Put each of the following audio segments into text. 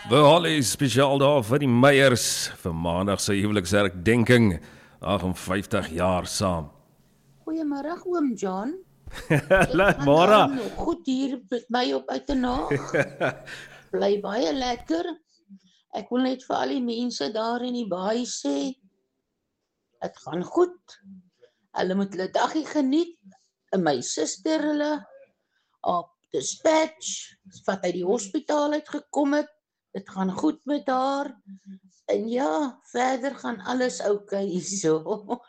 The Holly spesiaal daar vir die Meyers vir maandag se huweliksherdenking 58 jaar saam. Goeiemôre oom John. Môre. Goed hier met my op Uitenaag. Bly baie lekker. Ek wil net vir al die mense daar in die baai sê, dit gaan goed. Hulle moet hulle daggie geniet. En my suster hulle op dispatch, wat uit die hospitaal uitgekom het. Dit gaan goed met haar. En ja, verder gaan alles oukei hierso.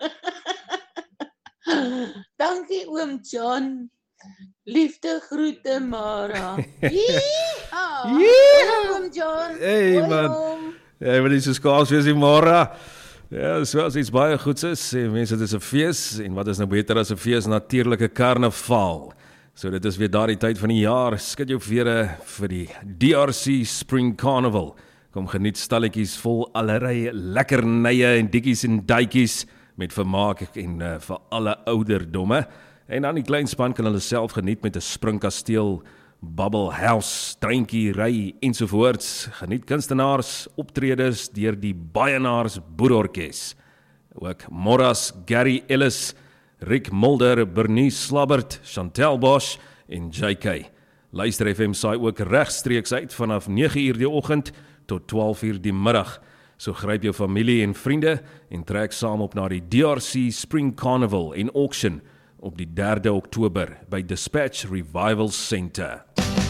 Dankie oom John. Liefde groete Mara. Ja. Oom John. Hey Hoi, man. oom. Ja, maar dis so skaars wees die môre. Ja, soos iets baie goeds is, sê mense dit is 'n fees en wat is nou beter as 'n fees, natuurlike karnaval. So dit is weer daardie tyd van die jaar, skud jou vere vir die DRC Spring Carnival. Kom geniet stalletjies vol allerlei lekkernye en dikkies en duitjies met vermaak en vir alle ouderdomme. En dan die klein span kan hulle self geniet met 'n springkasteel, bubble house, treintjie ry ensovoorts. Geniet kunstenaars, optredes deur die Baienaars Boerorkes. Ook Morras, Gary Ellis, Rick Mulder, Bernice Slabbert, Chantel Bosch en JK. Luister FM saai ook regstreeks uit vanaf 9:00 die oggend tot 12:00 die middag. So gryp jou familie en vriende en trek saam op na die DRC Spring Carnival en Auction op die 3de Oktober by Dispatch Revival Center.